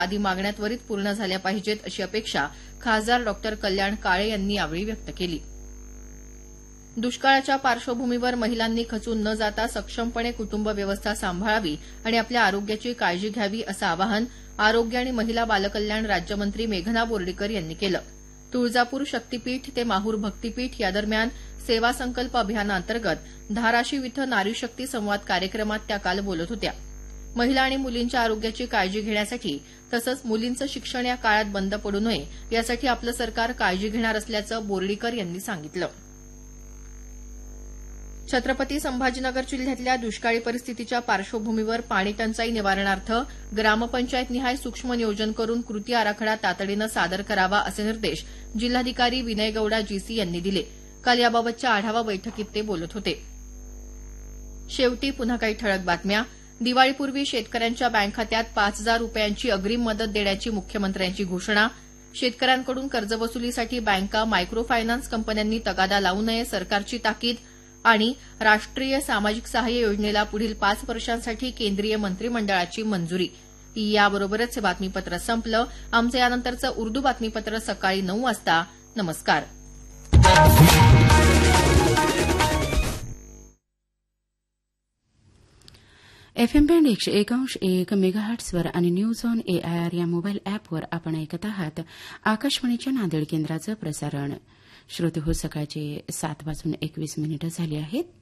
आदी मागण्या त्वरित पूर्ण झाल्या पाहिजेत अशी अपेक्षा खासदार डॉ कल्याण काळे यांनी यावेळी व्यक्त केली. दुष्काळाच्या पार्श्वभूमीवर महिलांनी खचून न जाता सक्षमपणे कुटुंब व्यवस्था सांभाळावी आणि आपल्या आरोग्याची काळजी घ्यावी असं आवाहन आरोग्य आणि महिला बालकल्याण राज्यमंत्री मेघना बोर्डीकर यांनी केलं. तुळजापूर शक्तीपीठ ते माहूर भक्तीपीठ या दरम्यान सेवा संकल्प अभियानाअंतर्गत धाराशिव इथं नारी शक्ती संवाद कार्यक्रमात त्या काल बोलत होत्या. महिला आणि मुलींच्या आरोग्याची काळजी घेण्यासाठी तसंच मुलींचं शिक्षण या काळात बंद पडू नये यासाठी आपलं सरकार काळजी घेणार असल्याचं बोर्डीकर यांनी सांगितलं. छत्रपती संभाजीनगर जिल्ह्यातल्या दुष्काळी परिस्थितीच्या पार्श्वभूमीवर पाणी टंचाई निवारणार्थ ग्रामपंचायतनिहाय सूक्ष्म नियोजन करून कृती आराखडा तातडीनं सादर करावा असे निर्देश जिल्हाधिकारी विनय गौडा जीसी यांनी दिले. काल याबाबतच्या आढावा बैठकीत ते बोलत होते. शेवटी पुन्हा काही ठळक बातम्या. दिवाळीपूर्वी शेतकऱ्यांच्या बँक खात्यात 5,000 रुपयांची अग्रिम मदत देण्याची मुख्यमंत्र्यांची घोषणा. शेतकऱ्यांकडून कर्जवसुलीसाठी बँका मायक्रो फायनान्स कंपन्यांनी तगादा लावू नये सरकारची ताकीद. आणि राष्ट्रीय सामाजिक सहाय्य योजनेला पुढील 5 वर्षांसाठी केंद्रीय मंत्रिमंडळाची मंजुरी. याबरोबरच हे बातमीपत्र संपलं. आमचं यानंतरचं उर्दू बातमीपत्र सकाळी 9 वाजता. नमस्कार. FM बँड 101.1 मेगाहर्ट्झवर आणि न्यूज ऑन एआयआर या मोबाईल अॅपवर आपण ऐकत आहात आकाशवाणीच्या नांदेड केंद्राचं प्रसारण. श्रोते हो, सकाळचे 7:21 झाली आहेत.